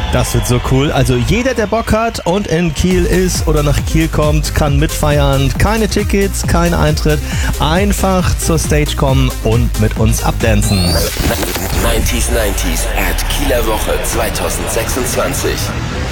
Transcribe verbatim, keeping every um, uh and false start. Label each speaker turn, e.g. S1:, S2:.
S1: Das wird so cool. Also jeder, der Bock hat und in Kiel ist oder nach Kiel kommt, kann mitfeiern. Keine Tickets, kein Eintritt. Einfach zur Stage kommen und mit uns abdancen.
S2: neunzig neunzig at Kieler Woche zwanzig sechsundzwanzig.